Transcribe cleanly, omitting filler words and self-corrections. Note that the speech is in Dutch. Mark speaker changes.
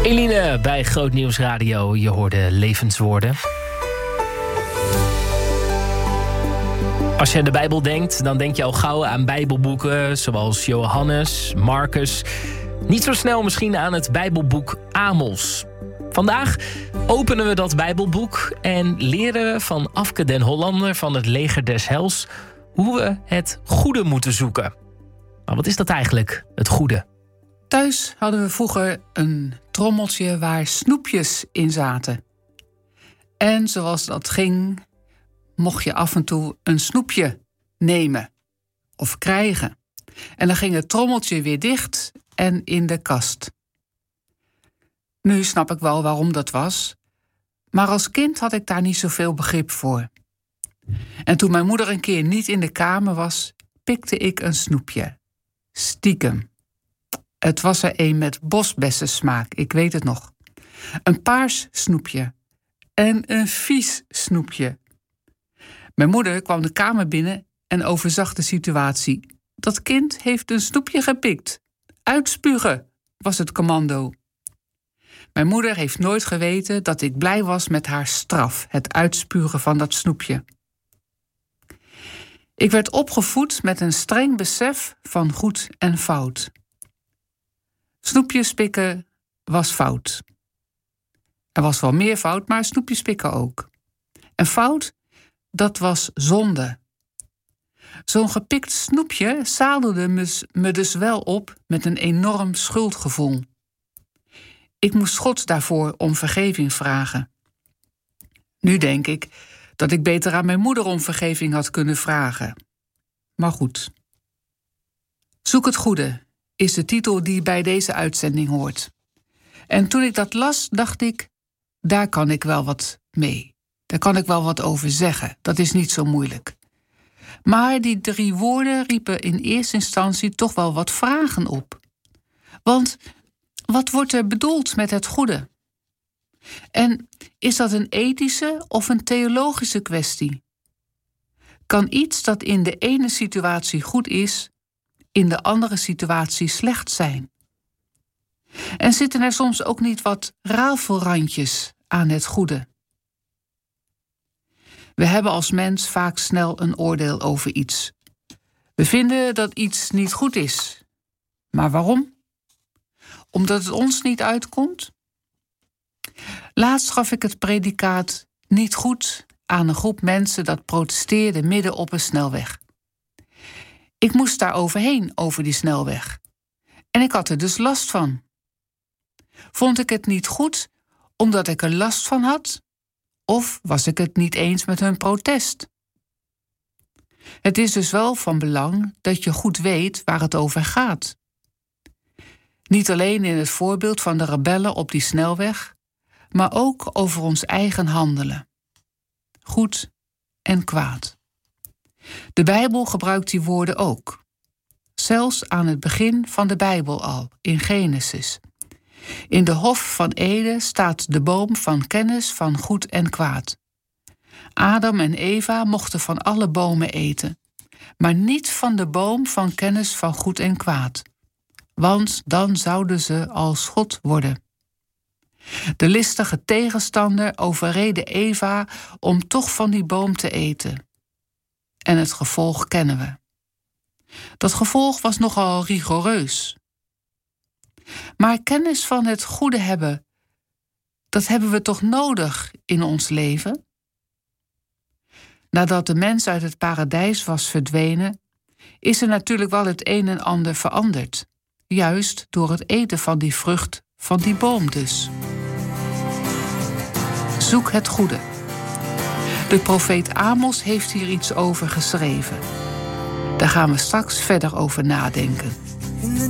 Speaker 1: Eline bij Groot Nieuws Radio. Je hoorde levenswoorden. Als je aan de Bijbel denkt, dan denk je al gauw aan Bijbelboeken zoals Johannes, Marcus. Niet zo snel misschien aan het Bijbelboek Amos. Vandaag openen we dat Bijbelboek en leren we van Afke den Hollander van het Leger des Heils hoe we het goede moeten zoeken. Maar wat is dat eigenlijk, het goede?
Speaker 2: Thuis hadden we vroeger een trommeltje waar snoepjes in zaten. En zoals dat ging, mocht je af en toe een snoepje nemen of krijgen. En dan ging het trommeltje weer dicht en in de kast. Nu snap ik wel waarom dat was, maar als kind had ik daar niet zoveel begrip voor. En toen mijn moeder een keer niet in de kamer was, pikte ik een snoepje. Stiekem. Het was er een met bosbessensmaak, ik weet het nog. Een paars snoepje. En een vies snoepje. Mijn moeder kwam de kamer binnen en overzag de situatie. Dat kind heeft een snoepje gepikt. Uitspugen, was het commando. Mijn moeder heeft nooit geweten dat ik blij was met haar straf, het uitspugen van dat snoepje. Ik werd opgevoed met een streng besef van goed en fout. Snoepjes pikken was fout. Er was wel meer fout, maar snoepjes pikken ook. En fout, dat was zonde. Zo'n gepikt snoepje zadelde me dus wel op met een enorm schuldgevoel. Ik moest God daarvoor om vergeving vragen. Nu denk ik dat ik beter aan mijn moeder om vergeving had kunnen vragen. Maar goed. Zoek het goede is de titel die bij deze uitzending hoort. En toen ik dat las, dacht ik, daar kan ik wel wat mee. Daar kan ik wel wat over zeggen. Dat is niet zo moeilijk. Maar die 3 woorden riepen in eerste instantie toch wel wat vragen op. Want wat wordt er bedoeld met het goede? En is dat een ethische of een theologische kwestie? Kan iets dat in de ene situatie goed is, in de andere situatie slecht zijn? En zitten er soms ook niet wat rafelrandjes aan het goede? We hebben als mens vaak snel een oordeel over iets. We vinden dat iets niet goed is. Maar waarom? Omdat het ons niet uitkomt? Laatst gaf ik het predicaat niet goed aan een groep mensen dat protesteerde midden op een snelweg. Ik moest daar overheen, over die snelweg. En ik had er dus last van. Vond ik het niet goed omdat ik er last van had? Of was ik het niet eens met hun protest? Het is dus wel van belang dat je goed weet waar het over gaat. Niet alleen in het voorbeeld van de rebellen op die snelweg, maar ook over ons eigen handelen. Goed en kwaad. De Bijbel gebruikt die woorden ook. Zelfs aan het begin van de Bijbel al, in Genesis. In de Hof van Eden staat de boom van kennis van goed en kwaad. Adam en Eva mochten van alle bomen eten, maar niet van de boom van kennis van goed en kwaad. Want dan zouden ze als God worden. De listige tegenstander overreedde Eva om toch van die boom te eten. En het gevolg kennen we. Dat gevolg was nogal rigoureus. Maar kennis van het goede hebben, dat hebben we toch nodig in ons leven? Nadat de mens uit het paradijs was verdwenen, is er natuurlijk wel het een en ander veranderd. Juist door het eten van die vrucht van die boom dus. Zoek het goede. De profeet Amos heeft hier iets over geschreven. Daar gaan we straks verder over nadenken.